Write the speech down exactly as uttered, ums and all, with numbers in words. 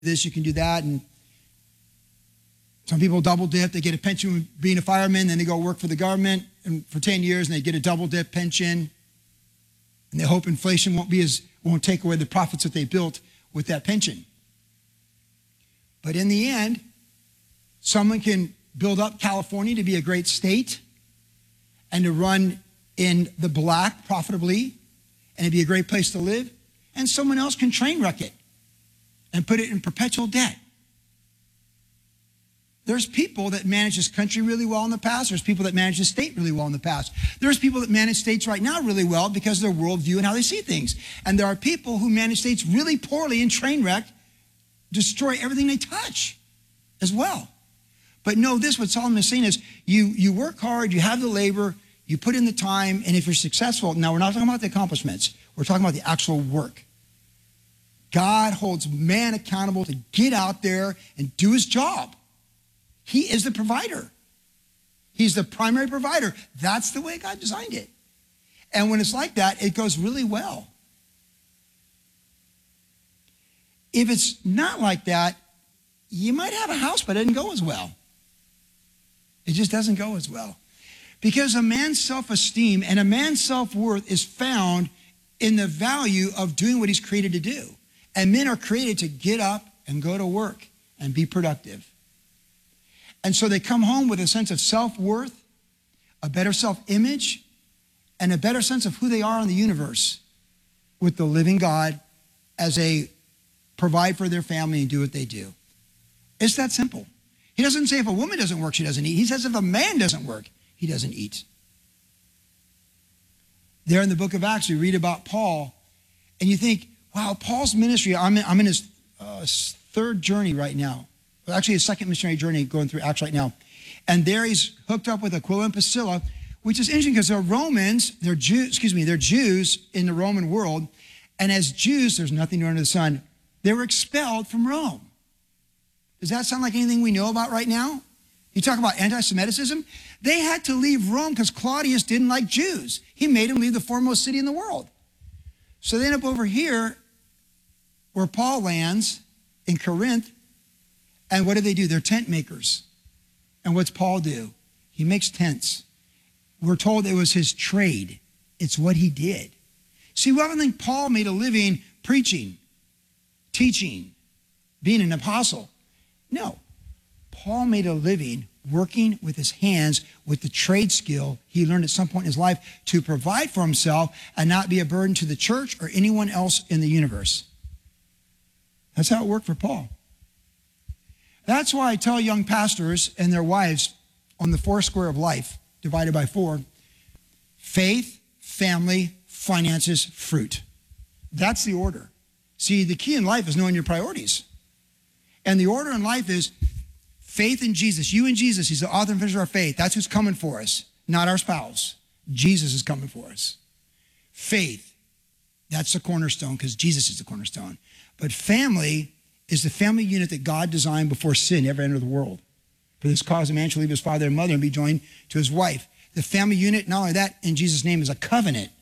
this, you can do that. And some people double dip. They get a pension being a fireman, then they go work for the government and for ten years, and they get a double dip pension. And they hope inflation won't be as won't take away the profits that they built with that pension. But in the end, someone can build up California to be a great state and to run in the black profitably and to be a great place to live. And someone else can train wreck it and put it in perpetual debt. There's people that manage this country really well in the past. There's people that manage the state really well in the past. There's people that manage states right now really well because of their worldview and how they see things. And there are people who manage states really poorly and train wreck, destroy everything they touch as well. But know this, what Solomon is saying is you, you work hard, you have the labor, you put in the time, and if you're successful, now we're not talking about the accomplishments, we're talking about the actual work. God holds man accountable to get out there and do his job. He is the provider. He's the primary provider. That's the way God designed it. And when it's like that, it goes really well. If it's not like that, you might have a house, but it doesn't go as well. It just doesn't go as well. Because a man's self-esteem and a man's self-worth is found in the value of doing what he's created to do. And men are created to get up and go to work and be productive. And so they come home with a sense of self-worth, a better self-image, and a better sense of who they are in the universe with the living God as they provide for their family and do what they do. It's that simple. He doesn't say if a woman doesn't work, she doesn't eat. He says if a man doesn't work, he doesn't eat. There in the book of Acts, we read about Paul, and you think, wow, Paul's ministry, I'm in, I'm in his uh, third journey right now. Well, actually, his second missionary journey going through Acts right now. And there he's hooked up with Aquila and Priscilla, which is interesting because they're Romans, they're Jews, excuse me, they're Jews in the Roman world. And as Jews, there's nothing new under the sun. They were expelled from Rome. Does that sound like anything we know about right now? You talk about anti-Semitism. They had to leave Rome because Claudius didn't like Jews. He made them leave the foremost city in the world. So they end up over here where Paul lands in Corinth. And what do they do? They're tent makers. And what's Paul do? He makes tents. We're told it was his trade. It's what he did. See, we often think Paul made a living preaching, teaching, being an apostle. No. Paul made a living working with his hands with the trade skill he learned at some point in his life to provide for himself and not be a burden to the church or anyone else in the universe. That's how it worked for Paul. That's why I tell young pastors and their wives on the four square of life, divided by four, faith, family, finances, fruit. That's the order. See, the key in life is knowing your priorities. And the order in life is faith in Jesus. You and Jesus, he's the author and finisher of our faith. That's who's coming for us, not our spouse. Jesus is coming for us. Faith, that's the cornerstone because Jesus is the cornerstone. But family is the family unit that God designed before sin ever entered the world. For this cause, a man shall leave his father and mother and be joined to his wife. The family unit, not only that, in Jesus' name, is a covenant